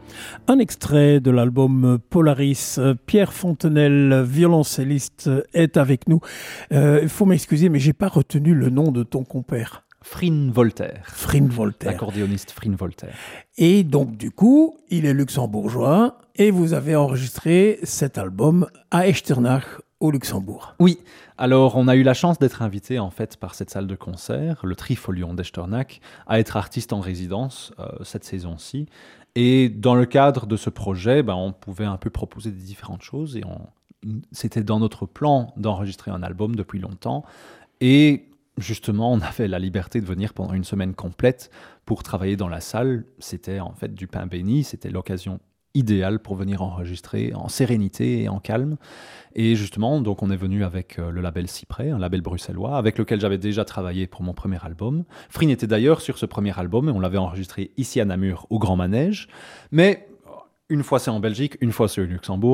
Un extrait de l'album Polaris. Pierre Fontenelle, violoncelliste, est avec nous. Il faut m'excuser, mais j'ai pas retenu le nom de ton compère. Frine Voltaire. Frine Voltaire. L'accordéoniste Frine Voltaire. Et donc, du coup, il est luxembourgeois et vous avez enregistré cet album à Echternach, au Luxembourg. Oui, alors on a eu la chance d'être invité en fait par cette salle de concert, le Trifolion d'Echternach, à être artiste en résidence cette saison-ci. Et dans le cadre de ce projet, on pouvait un peu proposer des différentes choses et c'était dans notre plan d'enregistrer un album depuis longtemps. Et justement, on avait la liberté de venir pendant une semaine complète pour travailler dans la salle. C'était en fait du pain béni, c'était l'occasion idéale pour venir enregistrer en sérénité et en calme. Et justement, donc on est venu avec le label Cyprès, un label bruxellois, avec lequel j'avais déjà travaillé pour mon premier album. Frine était d'ailleurs sur ce premier album et on l'avait enregistré ici à Namur, au Grand Manège. Mais une fois c'est en Belgique, une fois c'est au Luxembourg.